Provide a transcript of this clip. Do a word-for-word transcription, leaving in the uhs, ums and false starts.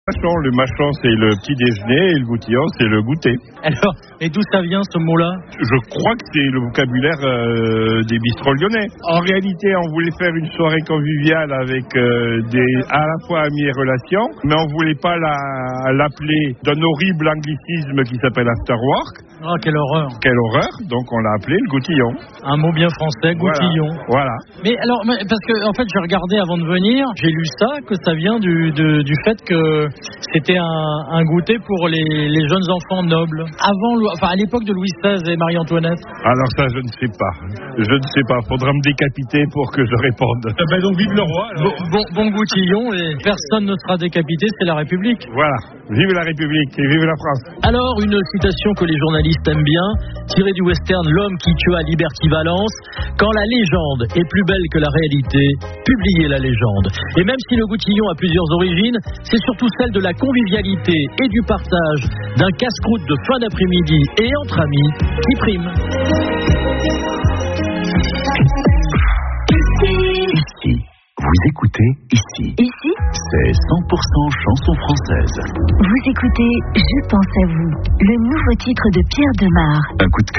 Machon. Le machon, c'est le petit déjeuner et le goutillon, c'est le goûter. Alors, et d'où ça vient ce mot-là? Je crois que c'est le vocabulaire euh, des bistrots lyonnais. En réalité, on voulait faire une soirée conviviale avec euh, des, à la fois amis et relations, mais on voulait pas la, l'appeler d'un horrible anglicisme qui s'appelle afterwork. Ah, quelle horreur. Quelle horreur. Donc on l'a appelé le goutillon. Un mot bien français, goutillon. Voilà. voilà. Mais alors, parce que en fait, j'ai regardé avant de venir, j'ai lu ça, que ça vient du, de, du fait que c'était un, un goûter pour les, les jeunes enfants nobles. Avant, enfin, à l'époque de Louis seize et Marie-Antoinette. Alors ça, je ne sais pas. Je ne sais pas. Faudra me décapiter pour que je réponde. Ah ben donc vive le roi. Alors. Bon, bon, bon goutillon et personne ne sera décapité, c'est la République. Voilà. Vive la République et vive la France. Alors, une citation que les journalistes aiment bien, tirée du western L'homme qui tua Liberty Valance. Quand la légende est plus belle que la réalité, publiez la légende. Et même si le goutillon a plusieurs origines, c'est surtout celle de la convivialité et du partage d'un casse-croûte de fin d'après-midi et entre amis qui prime. Ici, vous écoutez Ici. Ici, c'est cent pour cent chanson française. vous écoutez Je pense à vous, le nouveau titre de Pierre Demar. Un coup de cœur